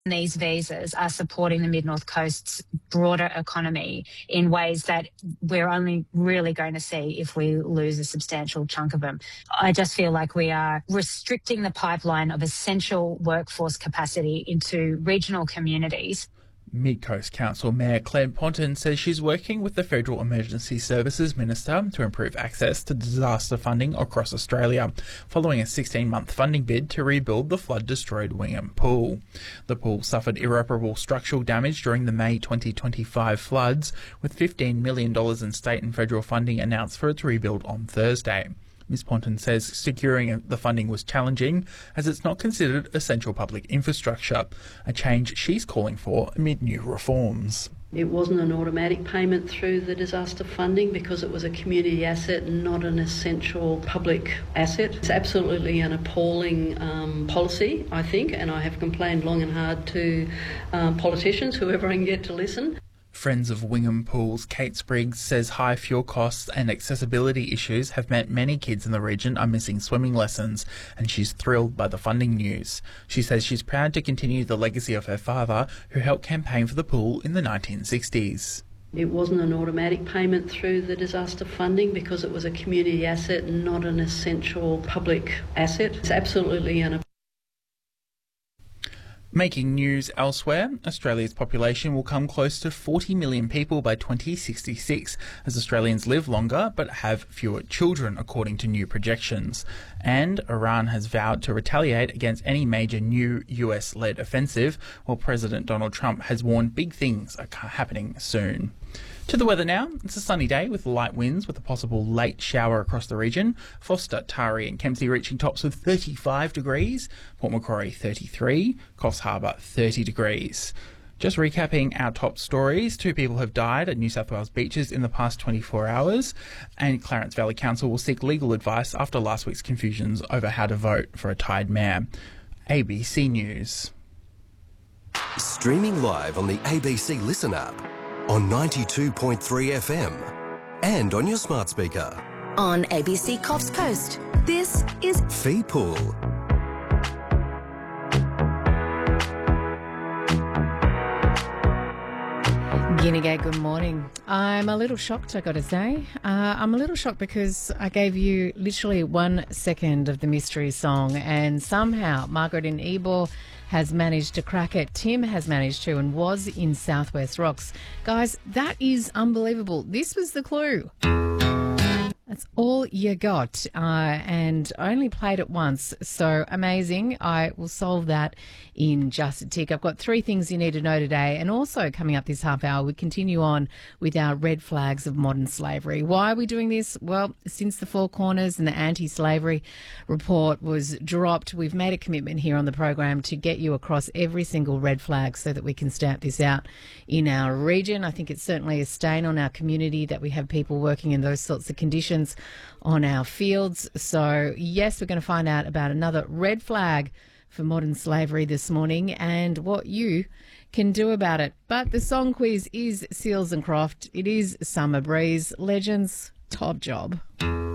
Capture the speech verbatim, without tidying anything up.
These visas are supporting the Mid-North Coast's broader economy in ways that we're only really going to see if we lose a substantial chunk of them. I just feel like we are restricting the pipeline of essential workforce capacity into regional communities. Mid-Coast Council Mayor Claire Ponton says she's working with the Federal Emergency Services Minister to improve access to disaster funding across Australia, following a sixteen-month funding bid to rebuild the flood-destroyed Wingham Pool. The pool suffered irreparable structural damage during the May twenty twenty-five floods, with fifteen million dollars in state and federal funding announced for its rebuild on Thursday. Miz Ponton says securing the funding was challenging as it's not considered essential public infrastructure, a change she's calling for amid new reforms. It wasn't an automatic payment through the disaster funding because it was a community asset and not an essential public asset. It's absolutely an appalling um, policy, I think, and I have complained long and hard to um, politicians, whoever I can get to listen. Friends of Wingham Pools Kate Spriggs says high fuel costs and accessibility issues have meant many kids in the region are missing swimming lessons, and she's thrilled by the funding news. She says she's proud to continue the legacy of her father, who helped campaign for the pool in the nineteen sixties. It wasn't an automatic payment through the disaster funding because it was a community asset and not an essential public asset. It's absolutely an Making news elsewhere, Australia's population will come close to forty million people by twenty sixty-six as Australians live longer but have fewer children, according to new projections. And Iran has vowed to retaliate against any major new U S-led offensive, while President Donald Trump has warned big things are happening soon. To the weather now. It's a sunny day with light winds with a possible late shower across the region. Forster, Taree and Kempsey reaching tops of thirty-five degrees. Port Macquarie thirty-three. Coffs Harbour thirty degrees. Just recapping our top stories. Two people have died at New South Wales beaches in the past twenty-four hours. And Clarence Valley Council will seek legal advice after last week's confusions over how to vote for a Tide Mare. A B C News. Streaming live on the A B C Listen app, on ninety-two point three F M and on your smart speaker. On A B C Coffs Coast, this is Fee Pool. Guinea, good morning. I'm a little shocked, I got to say. Uh, I'm a little shocked because I gave you literally one second of the mystery song and somehow Margaret in Ebor has managed to crack it. Tim has managed to and was in Southwest Rocks. Guys, that is unbelievable. This was the clue. That's all you got, uh, and I only played it once, so amazing. I will solve that in just a tick. I've got three things you need to know today, and also coming up this half hour, we continue on with our red flags of modern slavery. Why are we doing this? Well, since the Four Corners and the anti-slavery report was dropped, we've made a commitment here on the program to get you across every single red flag so that we can stamp this out in our region. I think it's certainly a stain on our community that we have people working in those sorts of conditions on our fields. So yes, we're going to find out about another red flag for modern slavery this morning and what you can do about it. But the song quiz is Seals and Croft. It is Summer Breeze. Legends, top job.